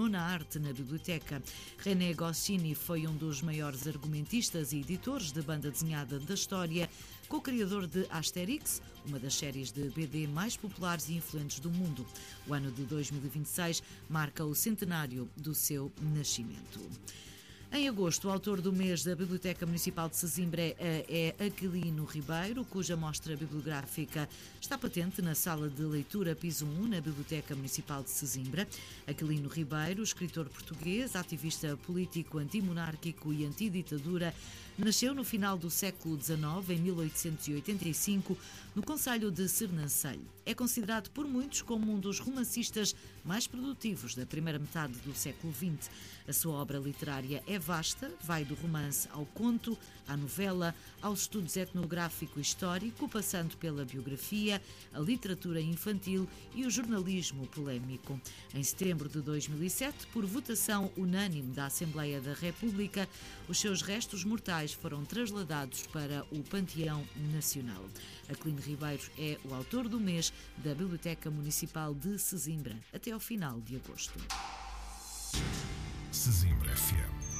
nona arte na biblioteca. René Goscinny foi um dos maiores argumentistas e editores de banda desenhada da história, co-criador de Asterix, uma das séries de BD mais populares e influentes do mundo. O ano de 2026 marca o centenário do seu nascimento. Em agosto, o autor do mês da Biblioteca Municipal de Sesimbra é Aquilino Ribeiro, cuja mostra bibliográfica está patente na Sala de Leitura Piso 1, na Biblioteca Municipal de Sesimbra. Aquilino Ribeiro, escritor português, ativista político antimonárquico e antiditadura, nasceu no final do século XIX, em 1885, no concelho de Sernancelho. É considerado por muitos como um dos romancistas mais produtivos da primeira metade do século XX. A sua obra literária é vasta, vai do romance ao conto, à novela, aos estudos etnográfico e histórico, passando pela biografia, a literatura infantil e o jornalismo polémico. Em setembro de 2007, por votação unânime da Assembleia da República, os seus restos mortais foram trasladados para o Panteão Nacional. Aquilino Ribeiro é o autor do mês da Biblioteca Municipal de Sesimbra, até ao final de agosto. Sesimbra FM.